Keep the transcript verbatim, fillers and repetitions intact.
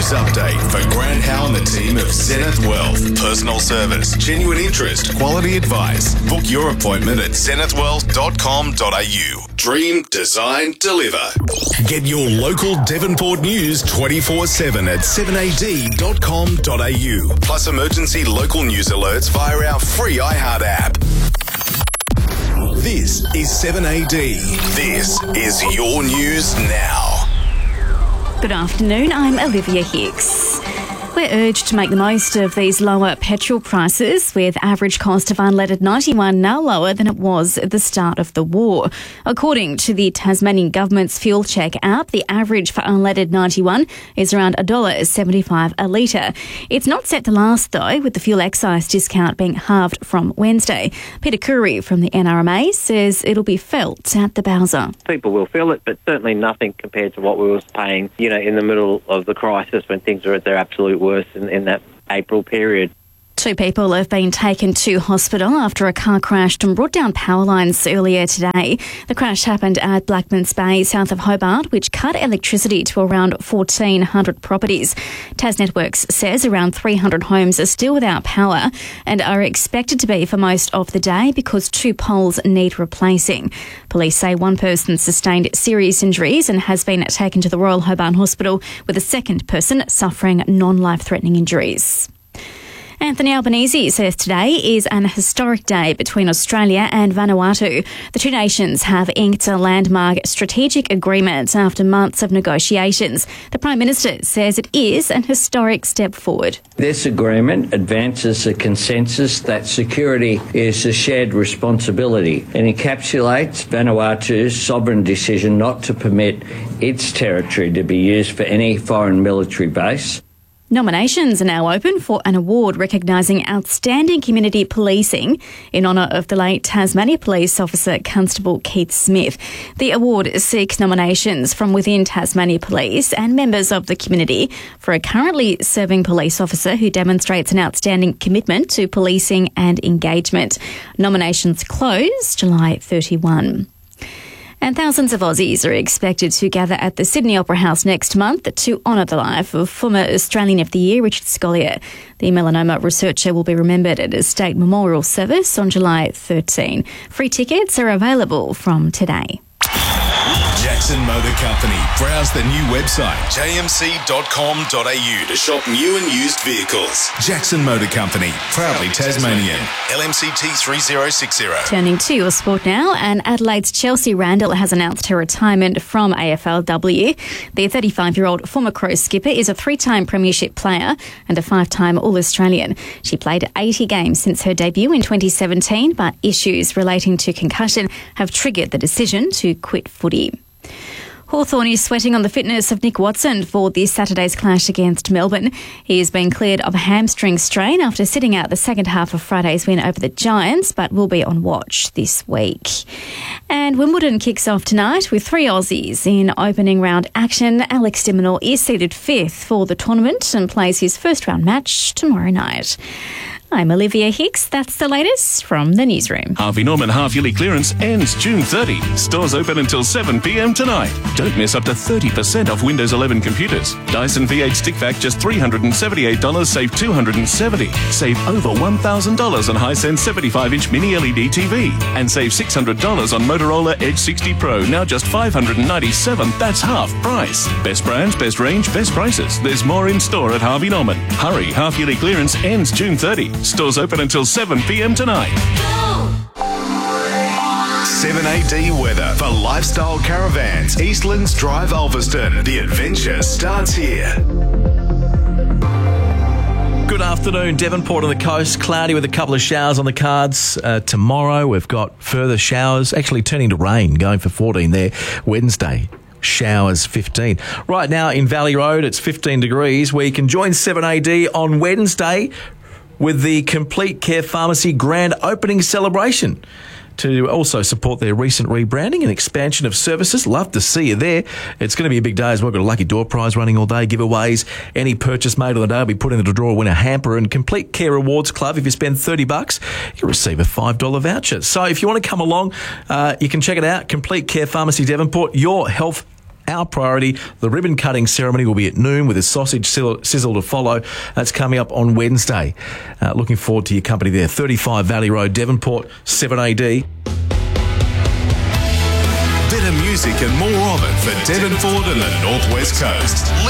news update for Grant Howe and the team of Zenith Wealth. Personal service, genuine interest, quality advice. Book your appointment at zenith wealth dot com dot a u. Dream, design, deliver. Get your local Devonport news twenty-four seven at seven a d dot com dot a u. Plus emergency local news alerts via our free iHeart app. This is seven A D. This is your news now. Good afternoon, I'm Olivia Hicks. We're urged to make the most of these lower petrol prices, with average cost of unleaded ninety-one now lower than it was at the start of the war. According to the Tasmanian Government's Fuel Check app, the average for unleaded ninety-one is around one dollar seventy-five a litre. It's not set to last, though, with the fuel excise discount being halved from Wednesday. Peter Curry from the N R M A says it'll be felt at the Bowser. People will feel it, but certainly nothing compared to what we were paying, you know, in the middle of the crisis when things were at their absolute worse in, in that April period. Two people have been taken to hospital after a car crashed and brought down power lines earlier today. The crash happened at Blackmans Bay, south of Hobart, which cut electricity to around fourteen hundred properties. TasNetworks says around three hundred homes are still without power and are expected to be for most of the day because two poles need replacing. Police say one person sustained serious injuries and has been taken to the Royal Hobart Hospital, with a second person suffering non-life-threatening injuries. Anthony Albanese says today is an historic day between Australia and Vanuatu. The two nations have inked a landmark strategic agreement after months of negotiations. The Prime Minister says it is an historic step forward. This agreement advances the consensus that security is a shared responsibility and encapsulates Vanuatu's sovereign decision not to permit its territory to be used for any foreign military base. Nominations are now open for an award recognising outstanding community policing in honour of the late Tasmania Police Officer Constable Keith Smith. The award seeks nominations from within Tasmania Police and members of the community for a currently serving police officer who demonstrates an outstanding commitment to policing and engagement. Nominations close July thirty-first. And thousands of Aussies are expected to gather at the Sydney Opera House next month to honour the life of former Australian of the Year, Richard Scolyer. The melanoma researcher will be remembered at a state memorial service on July thirteenth. Free tickets are available from today. Jackson Motor Company. Browse the new website, j m c dot com dot a u, to shop new and used vehicles. Jackson Motor Company, proudly Tasmanian. L M C T three zero six zero. Turning to your sport now, and Adelaide's Chelsea Randall has announced her retirement from A F L W. The thirty-five-year-old former Crows skipper is a three-time premiership player and a five-time All-Australian. She played eighty games since her debut in twenty seventeen, but issues relating to concussion have triggered the decision to quit footy. Hawthorn is sweating on the fitness of Nick Watson for this Saturday's clash against Melbourne. He has been cleared of a hamstring strain after sitting out the second half of Friday's win over the Giants, but will be on watch this week. And Wimbledon kicks off tonight with three Aussies in opening round action. Alex de Minaur is seeded fifth for the tournament and plays his first round match tomorrow night. I'm Olivia Hicks. That's the latest from the newsroom. Harvey Norman half-yearly clearance ends June thirtieth. Stores open until seven p m tonight. Don't miss up to thirty percent off Windows eleven computers. Dyson V eight Stick Vac just three hundred seventy-eight dollars, save two hundred seventy dollars. Save over one thousand dollars on Hisense seventy-five inch mini L E D T V. And save six hundred dollars on Motorola Edge sixty Pro, now just five hundred ninety-seven dollars. That's half price. Best brands, best range, best prices. There's more in store at Harvey Norman. Hurry, half-yearly clearance ends June thirtieth. Stores open until seven p m tonight. seven A D weather for Lifestyle Caravans, Eastlands Drive, Ulverston. The adventure starts here. Good afternoon. Devonport on the coast, cloudy with a couple of showers on the cards. Uh, tomorrow we've got further showers, actually turning to rain, going for fourteen there. Wednesday, showers fifteen. Right now in Valley Road, it's fifteen degrees, where you can join seven A D on Wednesday with the Complete Care Pharmacy grand opening celebration to also support their recent rebranding and expansion of services. Love to see you there. It's going to be a big day as well. We've got a lucky door prize running all day, giveaways. Any purchase made on the day will be put into the draw, win a hamper. And Complete Care Rewards Club, if you spend thirty bucks, you receive a five dollar voucher. So if you want to come along, uh, you can check it out. Complete Care Pharmacy Devonport, your health our priority. The ribbon cutting ceremony will be at noon with a sausage sizzle to follow. That's coming up on Wednesday. Uh, looking forward to your company there. thirty-five Valley Road, Devonport, seven A D. Better music and more of it for Devonport and the Northwest Coast.